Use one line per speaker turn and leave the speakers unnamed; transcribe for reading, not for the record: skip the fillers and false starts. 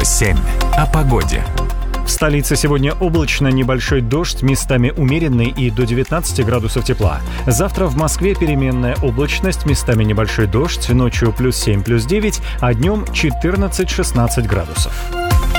7. О погоде.
В столице сегодня облачно, небольшой дождь, местами умеренный и до 19 градусов тепла. Завтра в Москве переменная облачность, местами небольшой дождь, ночью +7, +9, а днем 14-16 градусов.